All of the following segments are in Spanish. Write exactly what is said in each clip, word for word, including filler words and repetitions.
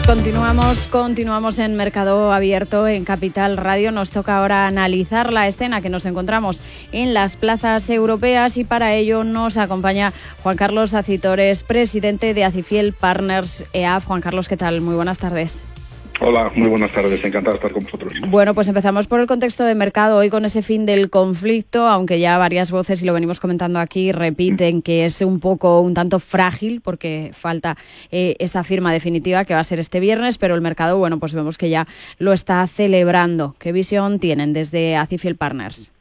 Continuamos, continuamos en Mercado Abierto en Capital Radio. Nos toca ahora analizar la escena que nos encontramos en las plazas europeas y para ello nos acompaña Juan Carlos Acitores, presidente de Acifiel Partners E A F. Juan Carlos, ¿qué tal? Muy buenas tardes. Hola, muy buenas tardes, encantado de estar con vosotros. Bueno, pues empezamos por el contexto de mercado. Hoy con ese fin del conflicto, aunque ya varias voces, y lo venimos comentando aquí, repiten que es un poco, un tanto frágil porque falta eh, esa firma definitiva que va a ser este viernes, pero el mercado, bueno, pues vemos que ya lo está celebrando. ¿Qué visión tienen desde Acifiel Partners?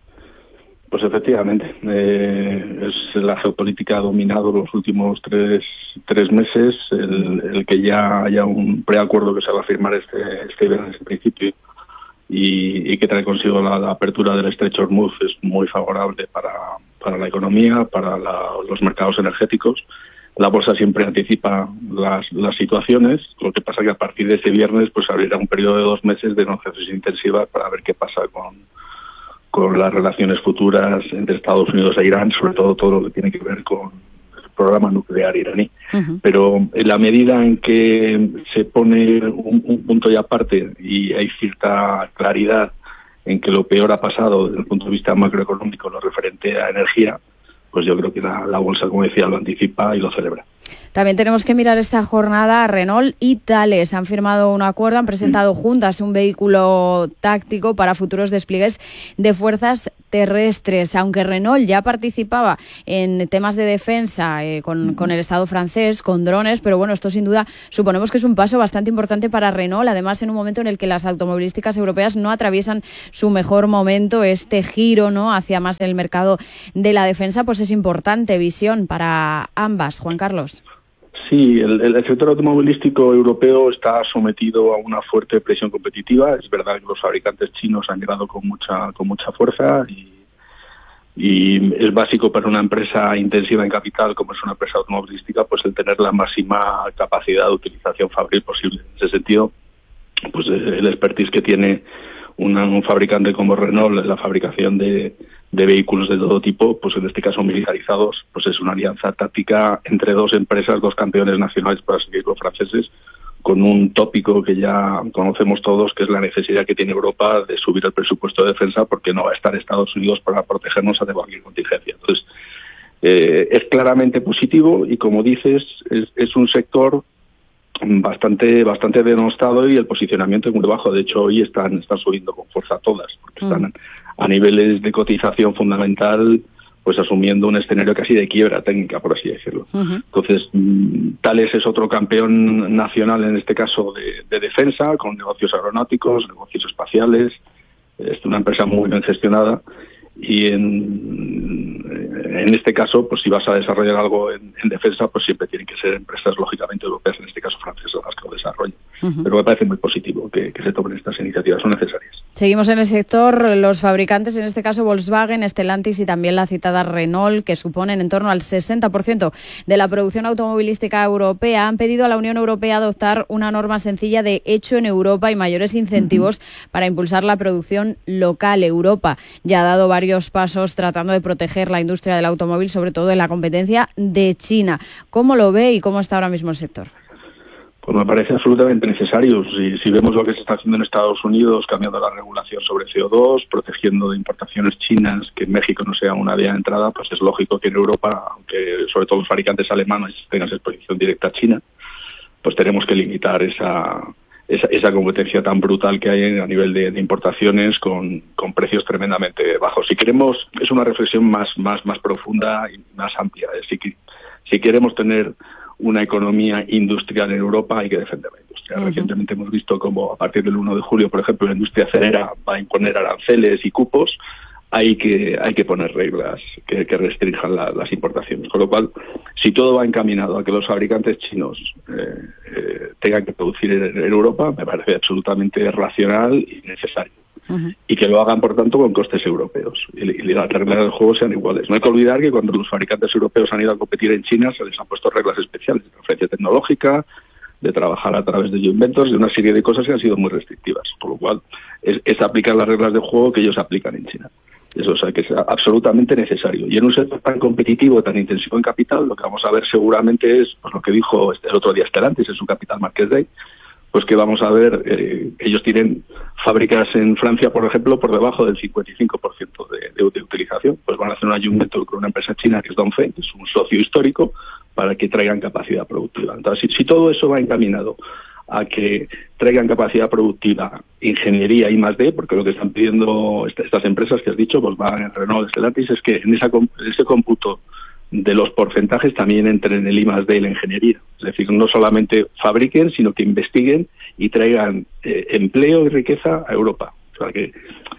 Pues efectivamente, eh, es la geopolítica ha dominado los últimos tres, tres meses, el, el que ya haya un preacuerdo que se va a firmar este, este viernes en principio y, y que trae consigo la, la apertura del estrecho Hormuz es muy favorable para, para la economía, para la, los mercados energéticos. La bolsa siempre anticipa las, las situaciones, lo que pasa que a partir de ese viernes pues abrirá un periodo de dos meses de negociaciones intensivas para ver qué pasa con con las relaciones futuras entre Estados Unidos e Irán, sobre todo todo lo que tiene que ver con el programa nuclear iraní. Uh-huh. Pero en la medida en que se pone un, un punto y aparte y hay cierta claridad en que lo peor ha pasado desde el punto de vista macroeconómico, lo referente a energía, pues yo creo que la, la bolsa, como decía, lo anticipa y lo celebra. También tenemos que mirar esta jornada. Renault y Thales han firmado un acuerdo, han presentado juntas un vehículo táctico para futuros despliegues de fuerzas terrestres. Aunque Renault ya participaba en temas de defensa eh, con, con el Estado francés, con drones, pero bueno, esto sin duda suponemos que es un paso bastante importante para Renault, además en un momento en el que las automovilísticas europeas no atraviesan su mejor momento. Este giro, ¿no?, hacia más el mercado de la defensa, pues es importante. Visión para ambas, Juan Carlos. Sí, el, el sector automovilístico europeo está sometido a una fuerte presión competitiva. Es verdad que los fabricantes chinos han llegado con mucha con mucha fuerza y, y es básico para una empresa intensiva en capital como es una empresa automovilística pues el tener la máxima capacidad de utilización fabril posible. En ese sentido, pues el expertise que tiene una, un fabricante como Renault en la fabricación de de vehículos de todo tipo, pues en este caso militarizados, pues es una alianza táctica entre dos empresas, dos campeones nacionales, por así decirlo, franceses, con un tópico que ya conocemos todos, que es la necesidad que tiene Europa de subir el presupuesto de defensa porque no va a estar Estados Unidos para protegernos ante cualquier contingencia. Entonces, eh, es claramente positivo y, como dices, es, es un sector bastante bastante denostado y el posicionamiento es muy bajo. De hecho, hoy están están subiendo con fuerza todas, porque están mm. a niveles de cotización fundamental, pues asumiendo un escenario casi de quiebra técnica, por así decirlo. Uh-huh. Entonces, Thales es otro campeón nacional, en este caso, de, de defensa, con negocios aeronáuticos, negocios espaciales. Es una empresa muy bien gestionada. Y en, en este caso, pues si vas a desarrollar algo en, en defensa, pues siempre tienen que ser empresas lógicamente europeas, en este caso francesas, las que lo desarrollen. Uh-huh. Pero me parece muy positivo que, que se tomen estas iniciativas, son necesarias. Seguimos en el sector. Los fabricantes, en este caso Volkswagen, Stellantis y también la citada Renault, que suponen en torno al sesenta por ciento de la producción automovilística europea, han pedido a la Unión Europea adoptar una norma sencilla de hecho en Europa y mayores incentivos uh-huh. para impulsar la producción local. Europa ya ha dado varios varios pasos tratando de proteger la industria del automóvil, sobre todo en la competencia de China. ¿Cómo lo ve y cómo está ahora mismo el sector? Pues me parece absolutamente necesario. Si, si vemos lo que se está haciendo en Estados Unidos, cambiando la regulación sobre C O dos, protegiendo de importaciones chinas, que en México no sea una vía de entrada, pues es lógico que en Europa, aunque sobre todo los fabricantes alemanes tengan exposición directa a China, pues tenemos que limitar esa... Esa, esa competencia tan brutal que hay a nivel de, de importaciones con, con precios tremendamente bajos. Si queremos, es una reflexión más más más profunda y más amplia. Si, si queremos tener una economía industrial en Europa, hay que defender la industria. Uh-huh. Recientemente hemos visto cómo a partir del uno de julio, por ejemplo, la industria acerera va a imponer aranceles y cupos. Hay que hay que poner reglas que, que restrinjan la, las importaciones. Con lo cual, si todo va encaminado a que los fabricantes chinos eh, eh, tengan que producir en, en Europa, me parece absolutamente racional y necesario. Uh-huh. Y que lo hagan, por tanto, con costes europeos. Y, y las reglas del juego sean iguales. No hay que olvidar que cuando los fabricantes europeos han ido a competir en China, se les han puesto reglas especiales de transferencia tecnológica, de trabajar a través de joint ventures, de una serie de cosas que han sido muy restrictivas. Por lo cual, es, es aplicar las reglas de juego que ellos aplican en China. Eso, o sea, que es absolutamente necesario. Y en un sector tan competitivo, tan intensivo en capital, lo que vamos a ver seguramente es pues, lo que dijo el otro día Stellantis en su Capital Markets Day, pues que vamos a ver, eh, ellos tienen fábricas en Francia, por ejemplo, por debajo del cincuenta y cinco por ciento de, de, de utilización. Pues van a hacer un ayuntamiento con una empresa china que es Dongfeng, que es un socio histórico, para que traigan capacidad productiva. Entonces, si, si todo eso va encaminado a que traigan capacidad productiva, ingeniería y más D, porque lo que están pidiendo esta, estas empresas que has dicho, Volkswagen, Renault, Stellantis, es que en esa, ese cómputo de los porcentajes también entren en el I más D y la ingeniería. Es decir, no solamente fabriquen, sino que investiguen y traigan eh, empleo y riqueza a Europa. O sea que,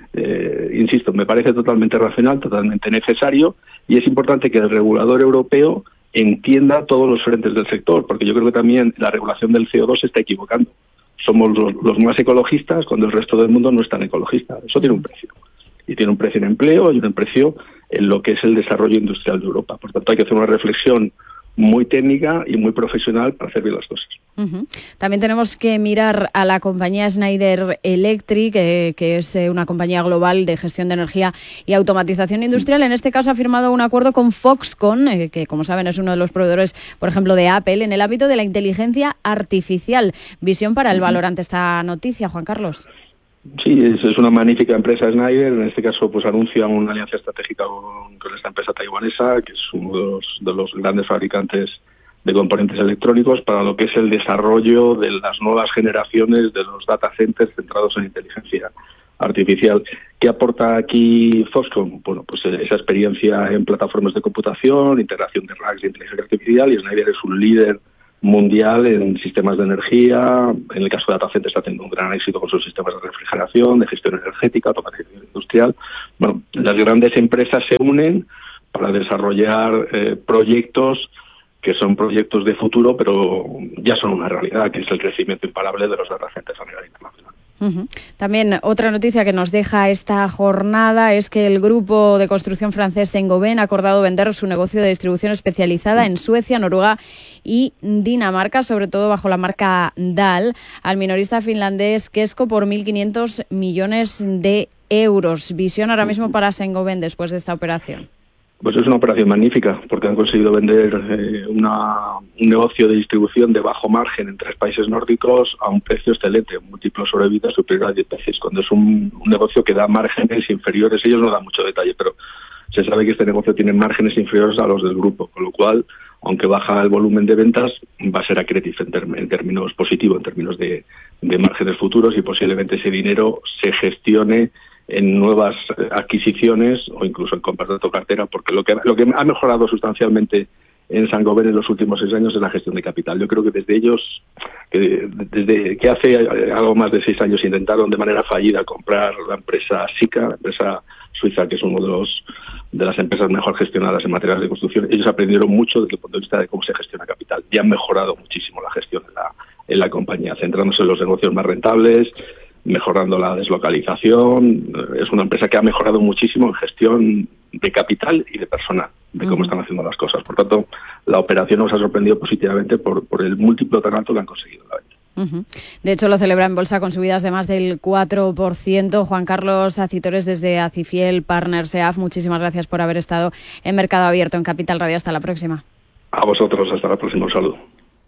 eh, insisto, me parece totalmente racional, totalmente necesario, y es importante que el regulador europeo entienda todos los frentes del sector, porque yo creo que también la regulación del C O dos se está equivocando. Somos los, los más ecologistas cuando el resto del mundo no es tan ecologista. Eso tiene un precio. Y tiene un precio en empleo y un precio en lo que es el desarrollo industrial de Europa. Por tanto, hay que hacer una reflexión muy técnica y muy profesional para hacer bien las cosas. Uh-huh. También tenemos que mirar a la compañía Schneider Electric, eh, que es eh, una compañía global de gestión de energía y automatización industrial. En este caso ha firmado un acuerdo con Foxconn, eh, que como saben es uno de los proveedores, por ejemplo, de Apple, en el ámbito de la inteligencia artificial. Visión para el valor ante esta noticia, Juan Carlos. Sí, es, es una magnífica empresa Schneider. En este caso, pues anuncia una alianza estratégica con, con esta empresa taiwanesa, que es uno de los, de los grandes fabricantes de componentes electrónicos para lo que es el desarrollo de las nuevas generaciones de los data centers centrados en inteligencia artificial. ¿Qué aporta aquí Foxconn? Bueno, pues esa experiencia en plataformas de computación, integración de racks de inteligencia artificial, y Schneider es un líder mundial en sistemas de energía. En el caso de data centers está teniendo un gran éxito con sus sistemas de refrigeración, de gestión energética, automatización industrial. Bueno, las grandes empresas se unen para desarrollar eh, proyectos que son proyectos de futuro, pero ya son una realidad, que es el crecimiento imparable de los data centers a nivel internacional. Uh-huh. También otra noticia que nos deja esta jornada es que el grupo de construcción francés Saint-Gobain ha acordado vender su negocio de distribución especializada en Suecia, Noruega y Dinamarca, sobre todo bajo la marca Dahl, al minorista finlandés Kesko por mil quinientos millones de euros. Visión ahora mismo para Saint-Gobain después de esta operación. Pues es una operación magnífica, porque han conseguido vender eh, una, un negocio de distribución de bajo margen en tres países nórdicos a un precio excelente, un múltiplo sobre EBITDA superior a diez veces, cuando es un, un negocio que da márgenes inferiores. Ellos no dan mucho detalle, pero se sabe que este negocio tiene márgenes inferiores a los del grupo, con lo cual, aunque baja el volumen de ventas, va a ser accretive en, term- en términos positivos, en términos de, de márgenes futuros, y posiblemente ese dinero se gestione en nuevas adquisiciones o incluso en compras de autocartera, porque lo que, lo que ha mejorado sustancialmente en Saint-Gobain en los últimos seis años es la gestión de capital. Yo creo que desde ellos, que desde que hace algo más de seis años intentaron de manera fallida comprar la empresa Sika, la empresa suiza, que es uno de los de las empresas mejor gestionadas en materiales de construcción, ellos aprendieron mucho desde el punto de vista de cómo se gestiona capital y han mejorado muchísimo la gestión en la, en la compañía, centrándose en los negocios más rentables, mejorando la deslocalización. Es una empresa que ha mejorado muchísimo en gestión de capital y de personal, de cómo uh-huh. están haciendo las cosas. Por tanto, la operación nos ha sorprendido positivamente por, por el múltiplo tan alto que han conseguido la venta. Uh-huh. De hecho, lo celebra en bolsa con subidas de más del cuatro por ciento. Juan Carlos Acitores, desde Acifiel Partners E A F, muchísimas gracias por haber estado en Mercado Abierto en Capital Radio. Hasta la próxima. A vosotros, hasta la próxima. Un saludo.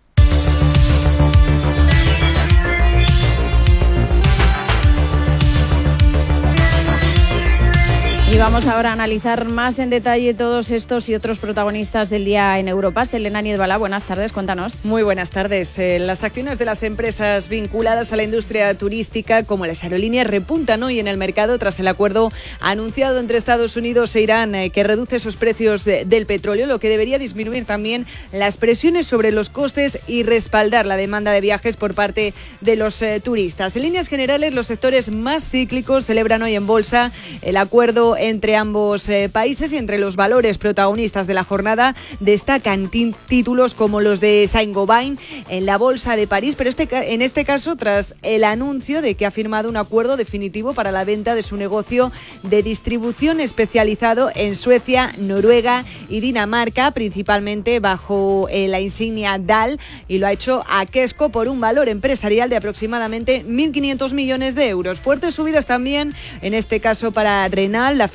Y vamos ahora a analizar más en detalle todos estos y otros protagonistas del día en Europa. Selena Niedbala, buenas tardes, cuéntanos. Muy buenas tardes. Eh, las acciones de las empresas vinculadas a la industria turística, como las aerolíneas, repuntan hoy en el mercado tras el acuerdo anunciado entre Estados Unidos e Irán, eh, que reduce esos precios eh, del petróleo, lo que debería disminuir también las presiones sobre los costes y respaldar la demanda de viajes por parte de los eh, turistas. En líneas generales, los sectores más cíclicos celebran hoy en bolsa el acuerdo entre ambos eh, países, y entre los valores protagonistas de la jornada destacan t- títulos como los de Saint-Gobain en la Bolsa de París, pero este, en este caso tras el anuncio de que ha firmado un acuerdo definitivo para la venta de su negocio de distribución especializado en Suecia, Noruega y Dinamarca, principalmente bajo eh, la insignia Dahl, y lo ha hecho a Kesko por un valor empresarial de aproximadamente mil quinientos millones de euros. Fuertes subidas también, en este caso para Renault, la firma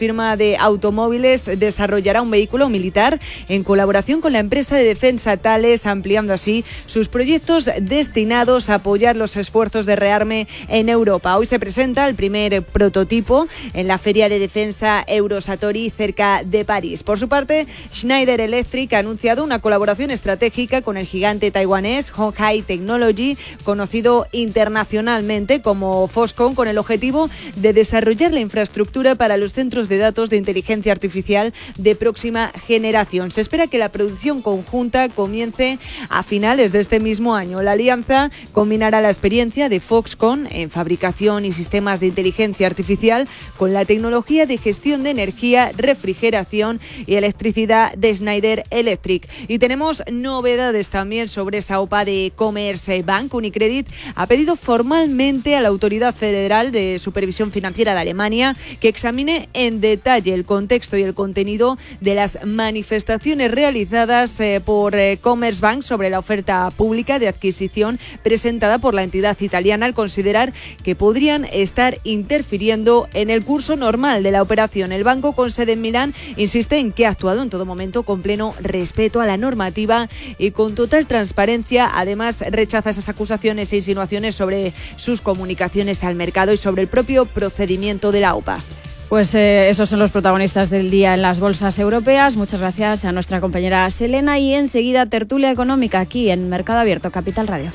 firma de automóviles desarrollará un vehículo militar en colaboración con la empresa de defensa Thales, ampliando así sus proyectos destinados a apoyar los esfuerzos de rearme en Europa. Hoy se presenta el primer prototipo en la Feria de Defensa Eurosatori cerca de París. Por su parte, Schneider Electric ha anunciado una colaboración estratégica con el gigante taiwanés Hon Hai Technology, conocido internacionalmente como Foxconn, con el objetivo de desarrollar la infraestructura para los centros de datos de inteligencia artificial de próxima generación. Se espera que la producción conjunta comience a finales de este mismo año. La alianza combinará la experiencia de Foxconn en fabricación y sistemas de inteligencia artificial con la tecnología de gestión de energía, refrigeración y electricidad de Schneider Electric. Y tenemos novedades también sobre esa O P A de Commerce Bank. Unicredit ha pedido formalmente a la Autoridad Federal de Supervisión Financiera de Alemania que examine en detalle el contexto y el contenido de las manifestaciones realizadas eh, por eh, Commerzbank sobre la oferta pública de adquisición presentada por la entidad italiana, al considerar que podrían estar interfiriendo en el curso normal de la operación. El banco, con sede en Milán, insiste en que ha actuado en todo momento con pleno respeto a la normativa y con total transparencia. Además, rechaza esas acusaciones e insinuaciones sobre sus comunicaciones al mercado y sobre el propio procedimiento de la O P A. Pues eh, esos son los protagonistas del día en las bolsas europeas. Muchas gracias a nuestra compañera Selena, y enseguida tertulia económica aquí en Mercado Abierto, Capital Radio.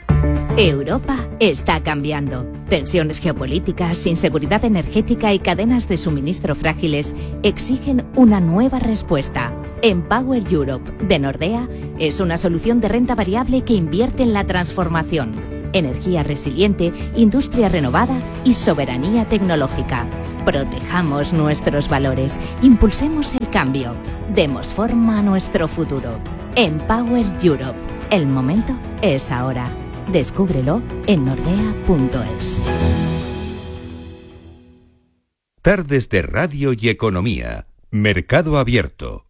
Europa está cambiando. Tensiones geopolíticas, inseguridad energética y cadenas de suministro frágiles exigen una nueva respuesta. Empower Europe, de Nordea, es una solución de renta variable que invierte en la transformación. Energía resiliente, industria renovada y soberanía tecnológica. Protejamos nuestros valores, impulsemos el cambio, demos forma a nuestro futuro. Empower Europe. El momento es ahora. Descúbrelo en nordea punto es. Tardes de Radio y Economía. Mercado Abierto.